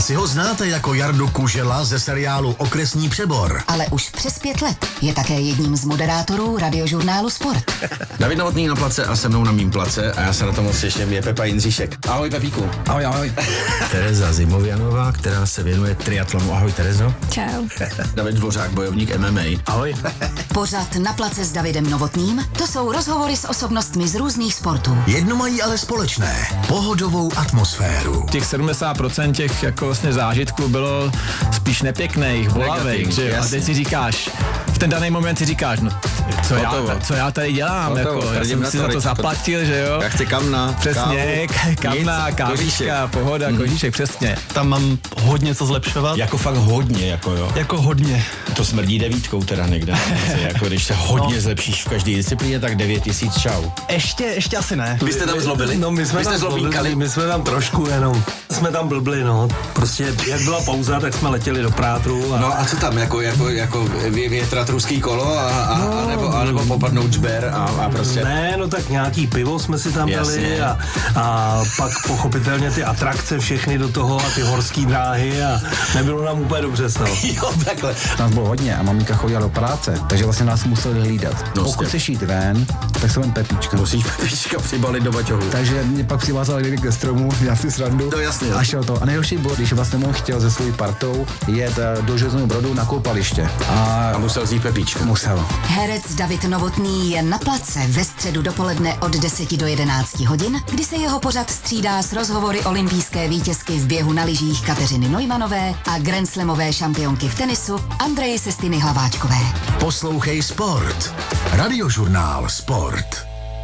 Asi ho znáte jako Jardu Kužela ze seriálu Okresní přebor. Ale už přes 5 let je také jedním z moderátorů radiožurnálu Sport. David Novotný na place a se mnou na mým place a já se na to moc těším, je Pepa Jindříšek. Ahoj Pepíku. Ahoj, ahoj. Tereza Zimovianová, která se věnuje triatlonu. Ahoj Terezo. Čau. David Dvořák, bojovník MMA. Ahoj. Pořad Na place s Davidem Novotným, to jsou rozhovory s osobnostmi z různých sportů. Jedno mají ale společné. Pohodovou atmosféru. Těch 70% těch jako vlastně zážitků bylo spíš nepěkných, bolavých, že jo? A teď si říkáš, v ten daný moment si říkáš, no co já tady dělám, jako, já jsem si za to zaplatil, že jo? Já chci kamna, přesně, kamna, kávička, pohoda, kožíšek, přesně. Tam mám hodně co zlepšovat. Jako fakt hodně, jako jo. Jako hodně. To smrdí 9 teda někde. Jako když se hodně zlepšíš v každé disciplíně, tak 9000 čau. Ještě asi ne. Vy jste tam zlobili? No my jsme tam zlobili, my jsme tam trošku jenom, jsme tam blbli, no. Prostě jak byla pauza, tak jsme letěli do Prátru. No a co tam, jako větrat ruský kolo a nebo popadnout žber a prostě... Ne, no tak nějaký pivo jsme si tam dali a pak pochopitelně ty atrakce všechny do toho a ty horský dráhy a nebylo nám úplně dobře z toho. Jo, takhle. Nás bylo hodně a maminka chodila do práce, takže vlastně nás museli hlídat. Pokud chceš jít ven, tak se ven Pepíčka. Musíš Pepíčka přibalit do baťohu. Takže mě pak přivázal někdy ke stromu, já si srandu. No jasně. A šel to. A nejhorší bylo, když vlastně on chtěl se svojí partou jet do Železného Brodu na koupaliště. A musel vzít Pepíčka. Musel. Herec David Novotný je na place ve středu dopoledne od 10 do 11 hodin, kdy se jeho pořad střídá s rozhovory olympijské vítězky v běhu na lyžích Kateřiny Neumanové a grandslamové šampionky v tenisu Andreji Sestiny Hlaváčkové. Poslouchej Sport. Radiožurnál Sport.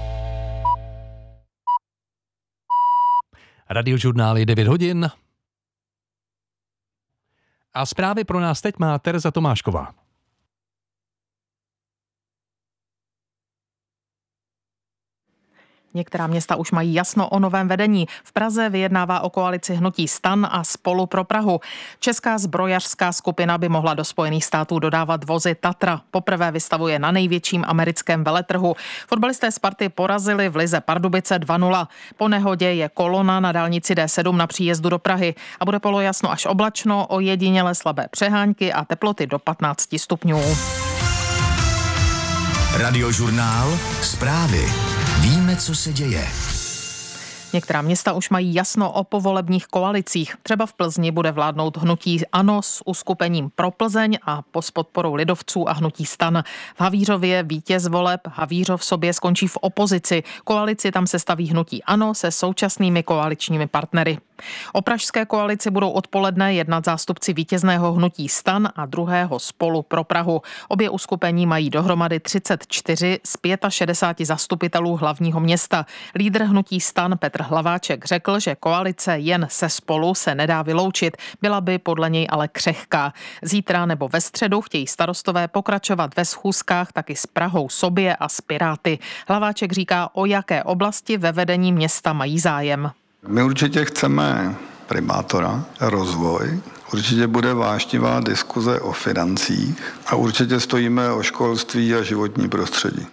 Radiožurnál je 9 hodin. A zprávy pro nás teď má Tereza Tomášková. Některá města už mají jasno o novém vedení. V Praze vyjednává o koalici hnutí STAN a Spolu pro Prahu. Česká zbrojařská skupina by mohla do Spojených států dodávat vozy Tatra. Poprvé vystavuje na největším americkém veletrhu. Fotbalisté Sparty porazili v lize Pardubice 2-0. Po nehodě je kolona na dálnici D7 na příjezdu do Prahy a bude polojasno až oblačno, ojediněle slabé přehánky a teploty do 15 stupňů. Radiožurnál Zprávy. Víme, co se děje. Některá města už mají jasno o povolebních koalicích. Třeba v Plzni bude vládnout hnutí ANO s uskupením pro Plzeň a s podporou lidovců a hnutí STAN. V Havířově vítěz voleb Havířov sobě skončí v opozici. Koalici tam se staví hnutí ANO se současnými koaličními partnery. O pražské koalici budou odpoledne jednat zástupci vítězného hnutí STAN a druhého Spolu pro Prahu. Obě uskupení mají dohromady 34 z 65 zastupitelů hlavního města. Lídr hnutí STAN Petr Hlaváček řekl, že koalice jen se Spolu se nedá vyloučit, byla by podle něj ale křehká. Zítra nebo ve středu chtějí starostové pokračovat ve schůzkách taky s Prahou sobě a s Piráty. Hlaváček říká, o jaké oblasti ve vedení města mají zájem. My určitě chceme primátora, rozvoj, určitě bude vášnivá diskuze o financích a určitě stojíme o školství a životní prostředí.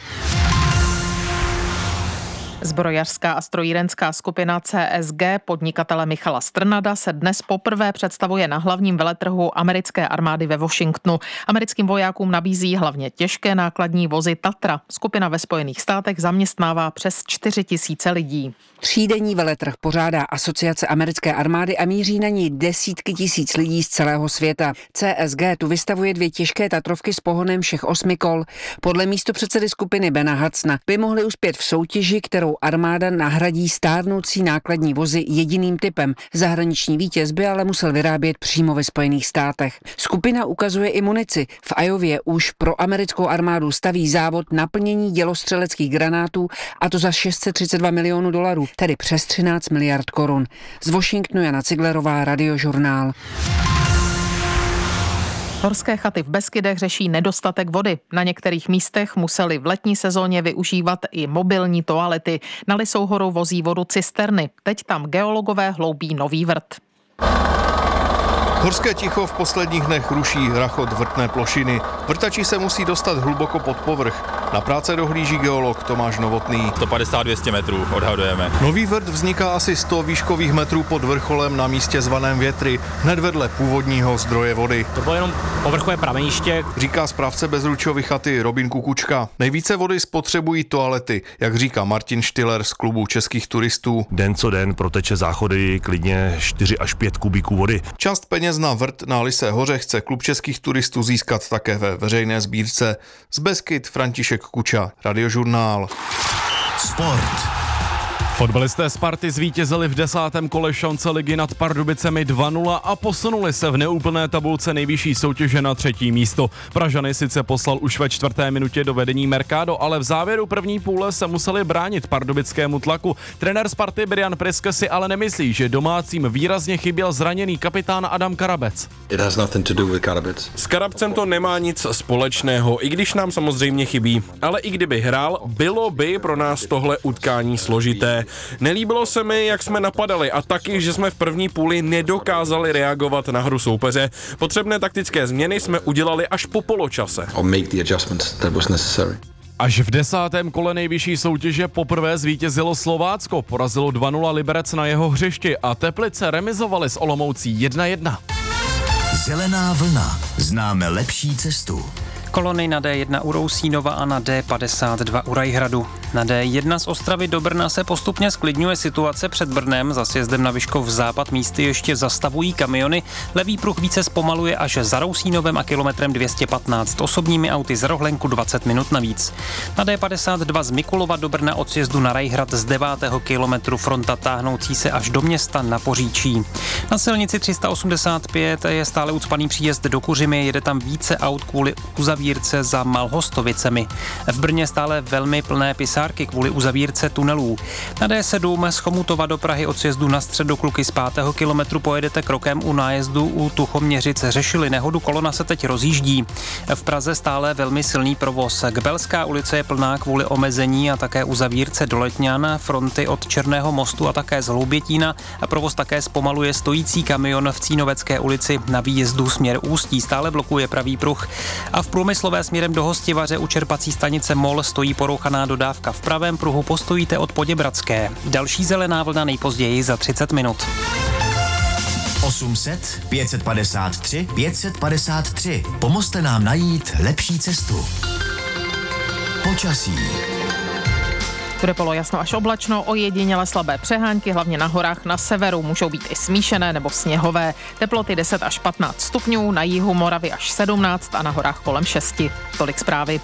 Zbrojařská a strojírenská skupina CSG podnikatele Michala Strnada se dnes poprvé představuje na hlavním veletrhu americké armády ve Washingtonu. Americkým vojákům nabízí hlavně těžké nákladní vozy Tatra. Skupina ve Spojených státech zaměstnává přes 4 000 lidí. Třídenní veletrh pořádá Asociace americké armády a míří na ní desítky tisíc lidí z celého světa. CSG tu vystavuje 2 těžké Tatrovky s pohonem všech 8 kol. Podle místopředsedy skupiny Bena Hudsona by mohly uspět v soutěži, kterou armáda nahradí stárnoucí nákladní vozy jediným typem. Zahraniční vítěz by ale musel vyrábět přímo ve Spojených státech. Skupina ukazuje i munici. V Iowě už pro americkou armádu staví závod naplnění dělostřeleckých granátů, a to za $632 milionů, tedy přes 13 miliard korun. Z Washingtonu Jana Ciglerová, Radiožurnál. Horské chaty v Beskydech řeší nedostatek vody. Na některých místech museli v letní sezóně využívat i mobilní toalety. Na Lisou horu vozí vodu cisterny. Teď tam geologové hloubí nový vrt. Horské ticho v posledních dnech ruší rachot vrtné plošiny. Vrtači se musí dostat hluboko pod povrch. Na práce dohlíží geolog Tomáš Novotný. 150-200 metrů odhadujeme. Nový vrt vzniká asi 100 výškových metrů pod vrcholem na místě zvaném Větry, hned vedle původního zdroje vody. To bylo jenom povrchové prameniště, říká správce Bezručovy chaty Robin Kukučka. Nejvíce vody spotřebují toalety, jak říká Martin Štiller z klubu českých turistů. Den co den proteče záchody klidně 4 až 5 kubíků vody. Část peněz na vrt na Lysé hoře chce klub českých turistů získat také ve veřejné sbírce. Z Beskyd František Kuča, Radiožurnál. Sport. Fotbalisté Sparty zvítězili v 10. kole šance ligy nad Pardubicemi 2-0 a posunuli se v neúplné tabulce nejvyšší soutěže na 3. místo. Pražany sice poslal už ve 4. minutě do vedení Mercado, ale v závěru první půle se museli bránit pardubickému tlaku. Trenér Sparty Brian Priske si ale nemyslí, že domácím výrazně chyběl zraněný kapitán Adam Karabec. S Karabcem to nemá nic společného, i když nám samozřejmě chybí. Ale i kdyby hrál, bylo by pro nás tohle utkání složité. Nelíbilo se mi, jak jsme napadali a taky, že jsme v první půli nedokázali reagovat na hru soupeře. Potřebné taktické změny jsme udělali až po poločase. Až v 10. kole nejvyšší soutěže poprvé zvítězilo Slovácko. Porazilo 2-0 Liberec na jeho hřišti a Teplice remizovali s Olomoucí 1-1. Zelená vlna. Známe lepší cestu. Kolony na D1 u Rousínova a na D52 u Rajhradu. Na D1 z Ostravy do Brna se postupně sklidňuje situace před Brnem. Za sjezdem na Vyškov západ místy ještě zastavují kamiony. Levý pruh více zpomaluje až za Rousínovem a kilometrem 215. Osobními auty z Rohlenku 20 minut navíc. Na D52 z Mikulova do Brna od sjezdu na Rajhrad z 9. kilometru fronta táhnoucí se až do města na Poříčí. Na silnici 385 je stále ucpaný příjezd do Kuřimy, jede tam více aut kvůli uzavírce za Malhostovicemi. V Brně stále velmi plné pisárky kvůli uzavírce tunelů. Na D7 z Chomutova do Prahy od sjezdu na Středokluky z 5. kilometru pojedete krokem u nájezdu u Tuchoměřic. Řešili nehodu, kolona se teď rozjíždí. V Praze stále velmi silný provoz. Kbelská ulice je plná kvůli omezení a také uzavírce do Letňan, fronty od Černého mostu a také z Hloubětína. A provoz také zpomaluje stojící kamion v Cínovecké ulici na výjezdu směr Ústí. Stále blokuje pravý pruh. A v Průmyslové směrem do Hostivaře u čerpací stanice MOL stojí porouchaná dodávka. V pravém pruhu postojíte od Poděbradské. Další zelená vlna nejpozději za 30 minut. 800 553 553. Pomozte nám najít lepší cestu. Počasí. Bude polojasno až oblačno, ojediněle slabé přehánky, hlavně na horách na severu. Můžou být i smíšené nebo sněhové. Teploty 10 až 15 stupňů, na jihu Moravy až 17 a na horách kolem 6. Tolik zprávy.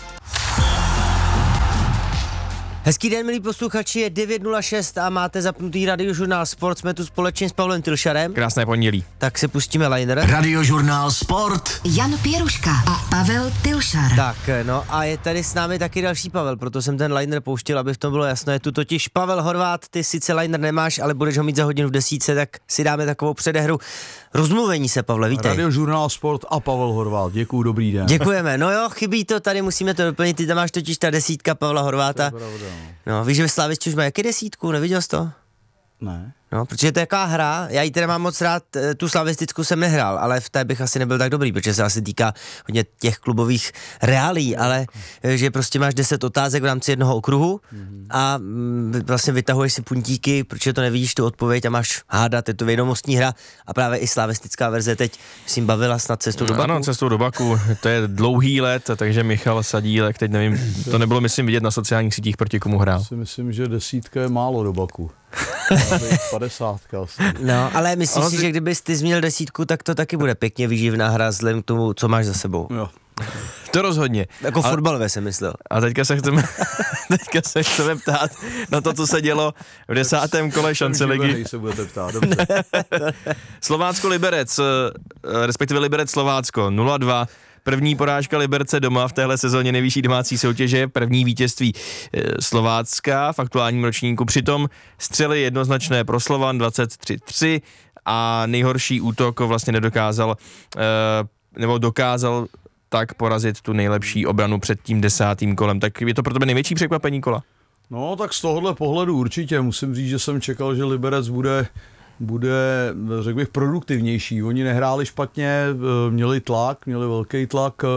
Hezký den, milí posluchači, je 9:06 a máte zapnutý Radiožurnál Sport. Jsme tu společně s Pavlem Tilšarem. Krásné pondělí. Tak si pustíme liner. Radiožurnál Sport. Jan Pěruška a Pavel Tilšar. Tak, no a je tady s námi taky další Pavel, proto jsem ten liner pouštěl, aby v tom bylo jasno. Je tu totiž Pavel Horvát, ty sice liner nemáš, ale budeš ho mít za hodinu v 10, tak si dáme takovou předehru. Rozmluvení se, Pavle, vítej. Radiožurnál Sport a Pavel Horvát, děkuju, dobrý den. Děkujeme, no jo, chybí to, tady musíme to doplnit, ty tam máš totiž ta 10 Pavla Horváta. No, víš, že ve Slavisti už má jaký 10, neviděl jsi to? Ne. No, protože to je taková hra, já ji teda mám moc rád, tu slavistickou jsem nehrál, ale v té bych asi nebyl tak dobrý, protože se asi týká hodně těch klubových reálí, ale že prostě máš 10 otázek v rámci jednoho okruhu a vlastně vytahuješ si puntíky, protože to nevidíš tu odpověď a máš hádat, je to vědomostní hra a právě i slavistická verze teď myslím bavila snad Cestou do Baku. Ano, Cestou do Baku, to je dlouhý let, takže Michal Sadílek, teď nevím, to nebylo myslím vidět na sociálních sítích, proti komu hrál. Já si myslím, že 10 je málo do Baku. 50 asi. No, ale myslím si, že kdybys ty změnil 10, tak to taky bude pěkně výživná hra vzhledem k tomu, co máš za sebou. Jo. To rozhodně. Jako fotbalové jsem myslel. A teďka se chceme ptát na to, co se dělo v 10. kole šance ligy. Se budete ptát, dobře. Slovácko Liberec, respektive Liberec Slovácko 0-2. První porážka Liberce doma v téhle sezóně nejvyšší domácí soutěže, první vítězství Slovácka v aktuálním ročníku. Přitom střely jednoznačné pro Slovan 23-3 a nejhorší útok vlastně nedokázal, nebo dokázal tak porazit tu nejlepší obranu před tím 10. kolem. Tak je to pro tebe největší překvapení kola? No tak z tohohle pohledu určitě. Musím říct, že jsem čekal, že Liberec bude, řekl bych, produktivnější. Oni nehráli špatně, měli velký tlak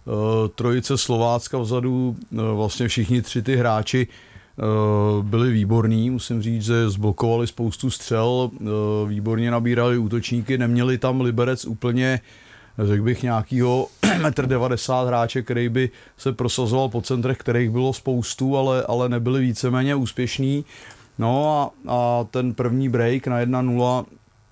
trojice Slovácka vzadu, vlastně všichni 3 ty hráči byli výborní, musím říct, že zblokovali spoustu střel, výborně nabírali útočníky, neměli tam Liberec úplně, řekl bych, nějakýho 1,90 m hráče, který by se prosazoval po centrech, kterých bylo spoustu, ale nebyli víceméně úspěšní. No a ten první break na 1-0,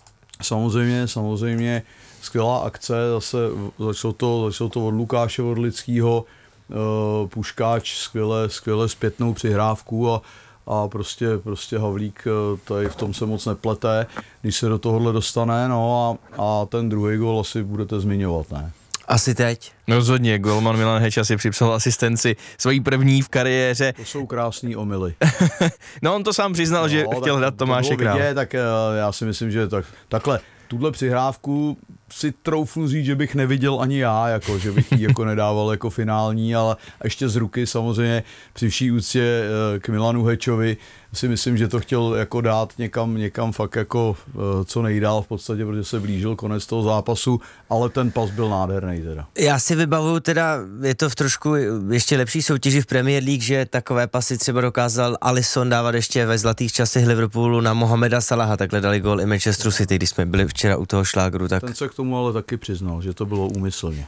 samozřejmě skvělá akce, zase začalo to od Lukáše Vodlického, Puškáč skvěle zpětnou přihrávku a prostě Havlík tady v tom se moc neplete, když se do tohohle dostane, no a ten druhý gól asi budete zmiňovat, ne? Asi teď. Rozhodně, golman Milan Heč asi připsal asistenci svojí první v kariéře. To jsou krásný omyly. No on to sám přiznal, že chtěl dát Tomáše Krále. Tak já si myslím, že takhle tuhle přihrávku si troufnu říct, že bych neviděl ani já, jako, že bych ji jako nedával jako finální, ale ještě z ruky samozřejmě při vší úctě k Milanu Hečovi si myslím, že to chtěl jako dát někam fakt jako co nejdál v podstatě, protože se blížil konec toho zápasu, ale ten pas byl nádherný teda. Já si vybavuju teda, je to v trošku ještě lepší soutěži v Premier League, že takové pasy třeba dokázal Alisson dávat ještě ve zlatých časech Liverpoolu na Mohameda Salaha, takhle dali gól i Manchesteru City, když jsme byli včera u toho šlágru. Tak... Ten se k tomu ale taky přiznal, že to bylo úmyslně.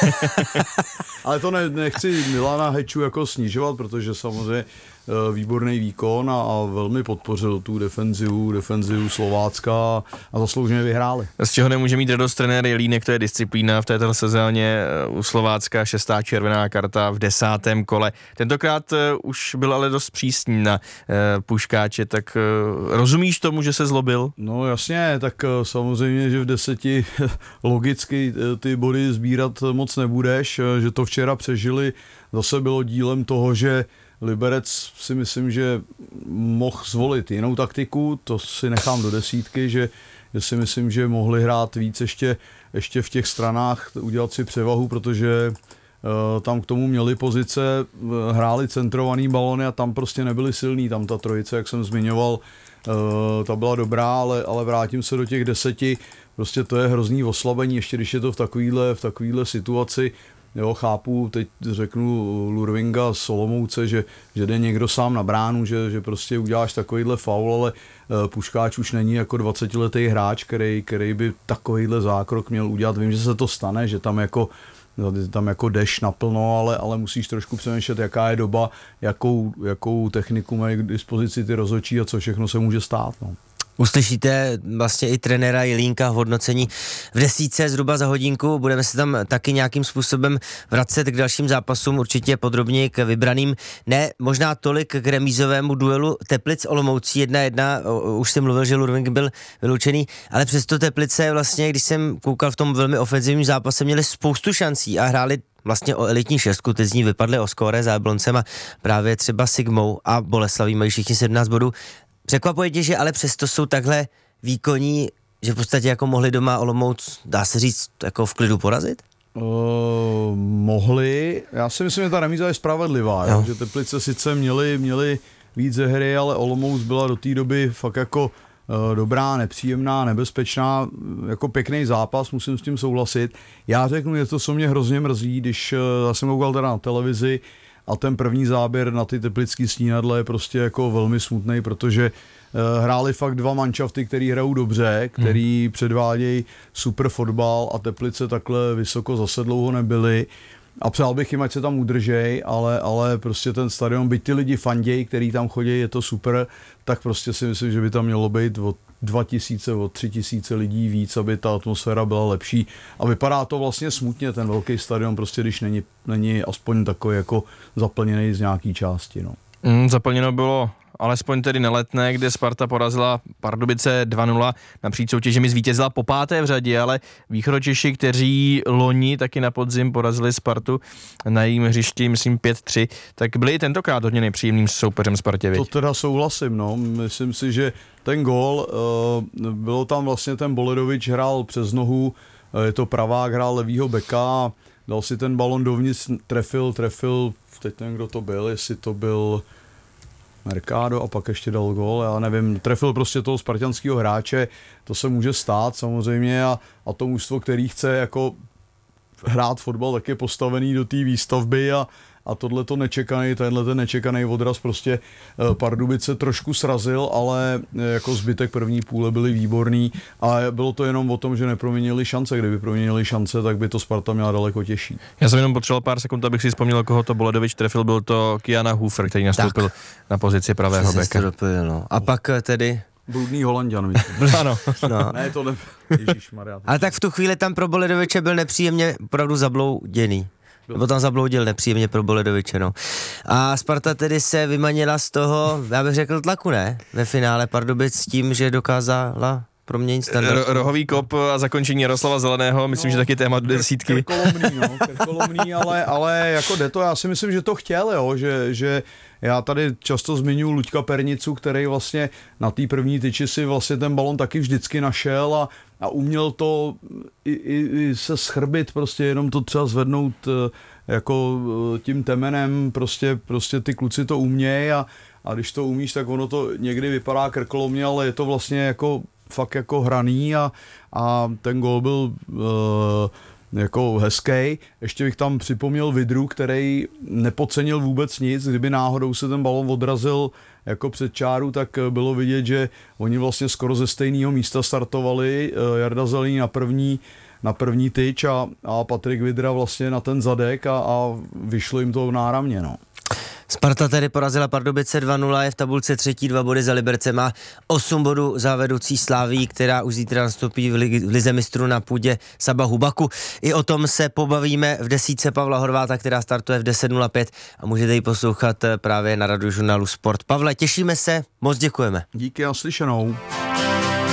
Ale to nechci Milana Heču jako snižovat, protože samozřejmě výborný výkon a velmi podpořil tu defenzivu Slovácka a zaslouženě vyhráli. Z čeho nemůže mít radost trenér Jelínek, to je disciplína v této sezóně u Slovácka, 6. červená karta v 10. kole. Tentokrát už byl ale dost přísný na Puškáče, tak rozumíš tomu, že se zlobil? No jasně, tak samozřejmě, že v 10 logicky ty body sbírat moc nebudeš, že to včera přežili, zase bylo dílem toho, že Liberec si myslím, že mohl zvolit jinou taktiku, to si nechám do 10, že si myslím, že mohli hrát víc ještě v těch stranách, udělat si převahu, protože tam k tomu měli pozice, hráli centrovaný balony a tam prostě nebyli silní, tam ta trojice, jak jsem zmiňoval, ta byla dobrá, ale vrátím se do těch 10, prostě to je hrozný oslabení, ještě když je to v takovýhle situaci. Jo, chápu, teď řeknu Lurvinga z Olomouce, že jde někdo sám na bránu, že prostě uděláš takovýhle faul, ale Puškáč už není jako 20letý hráč, který by takovýhle zákrok měl udělat. Vím, že se to stane, že tam jako jdeš naplno, ale musíš trošku přemýšlet, jaká je doba, jakou techniku mají k dispozici ty rozhodčí a co všechno se může stát. No. Uslyšíte vlastně i trenéra Jelínka v hodnocení v 10 zhruba za hodinku. Budeme se tam taky nějakým způsobem vracet k dalším zápasům, určitě podrobněji k vybraným. Ne, možná tolik k remízovému duelu Teplic Olomoucí 1-1. Už jsem mluvil, že Lurving byl vyloučený, ale přesto Teplice vlastně, když jsem koukal v tom velmi ofenzivním zápase, měli spoustu šancí a hráli vlastně o elitní šestku, teď z ní vypadli o skóre za Jabloncem a právě třeba Sigmou a Boleslaví mají všichni 17 bodů. Překvapuje tě, že ale přesto jsou takhle výkonní, že v podstatě jako mohli doma Olomouc, dá se říct, jako v klidu porazit? Mohli. Já si myslím, že ta remíza je spravedlivá, jo? Že Teplice sice měli víc ze hry, ale Olomouc byla do té doby fakt jako dobrá, nepříjemná, nebezpečná, jako pěkný zápas, musím s tím souhlasit. Já řeknu něco, co mě hrozně mrzí, když já jsem koukal teda na televizi, a ten první záběr na ty teplický snídadle je prostě jako velmi smutný, protože hráli fakt dva manšafty, který hrajou dobře, který předvádějí super fotbal a Teplice takhle vysoko zase dlouho nebyly. A přál bych jim, ať se tam udržej, ale prostě ten stadion, byť ty lidi fanděj, který tam chodí, je to super, tak prostě si myslím, že by tam mělo být od 2000, od 3000 lidí víc, aby ta atmosféra byla lepší. A vypadá to vlastně smutně, ten velký stadion, prostě když není aspoň takový jako zaplněný z nějaký části. No. Zaplněno bylo alespoň tedy na Letné, kde Sparta porazila Pardubice 2-0, napříč soutěžemi zvítězila po 5. v řadě, ale Východočeši, kteří loni taky na podzim porazili Spartu na jejím hřišti, myslím 5-3, tak byli tentokrát hodně nepříjemným soupeřem Spartě. To teda souhlasím, no. Myslím si, že ten gól, bylo tam vlastně ten Boledovič hrál přes nohu, je to pravák, hrál levýho beka, dal si ten balon dovnitř, trefil, teď nevím, kdo to byl, jestli to byl Mercado a pak ještě dal gól, já nevím, trefil prostě toho spartanského hráče, to se může stát samozřejmě a to mužstvo, který chce jako hrát fotbal, tak je postavený do té výstavby a tenhle nečekaný odraz prostě Pardubice trošku srazil, ale jako zbytek první půle byli výborný a bylo to jenom o tom, že neproměnili šance. Kdyby proměnili šance, tak by to Sparta měla daleko těžší. Já jsem jenom potřeboval pár sekund, abych si vzpomněl, koho to Boledovič trefil, byl to Kiana Hufer, který nastoupil na pozici pravého beka. No. A pak tedy... Bludný Holanďan. Ano. No. Ne, to ne... Ježišmarja. Ale tak v tu chvíli tam pro Boledoviče byl nepříjemně opravdu zablouděný. Nebo tam zabloudil nepříjemně pro Boledoviče, no. A Sparta tedy se vymanila z toho, já bych řekl, tlaku, ne? Ve finále Pardubic s tím, že dokázala proměnit standard. Rohový kop a zakončení Jaroslava Zeleného, myslím, že taky téma do desítky. Krkolomný, ale jako jde to, já si myslím, že to chtěl, jo, že já tady často zmiňuji Luďka Pernicu, který vlastně na té první tyči si vlastně ten balon taky vždycky našel a uměl to i se schrbit, prostě jenom to třeba zvednout jako tím temenem, prostě ty kluci to umějí a když to umíš, tak ono to někdy vypadá krkolomně, ale je to vlastně jako fakt jako hraný a ten gól byl jako hezký. Ještě bych tam připomněl Vidru, který nepodcenil vůbec nic, kdyby náhodou se ten balon odrazil jako před čáru, tak bylo vidět, že oni vlastně skoro ze stejného místa startovali, Jarda Zelený na první tyč a Patrik Vidra vlastně na ten zadek a vyšlo jim to náramně, no. Sparta tedy porazila Pardubice 2-0, je v tabulce třetí, 2 body za Liberce, má 8 bodů za vedoucí Slaví, která už zítra nastoupí v lize mistrů na půdě Saba Hubaku. I o tom se pobavíme v desítce Pavla Horváta, která startuje v 10:05 a můžete ji poslouchat právě na radiožurnálu Sport. Pavle, těšíme se, moc děkujeme. Díky, naslyšenou.